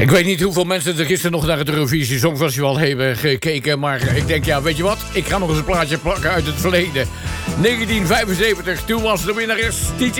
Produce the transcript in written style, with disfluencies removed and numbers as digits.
Ik weet niet hoeveel mensen er gisteren nog naar het Eurovisie Songfestival hebben gekeken. Maar ik denk, ja, weet je wat? Ik ga nog eens een plaatje plakken uit het verleden. 1975, toen was de winnares DJ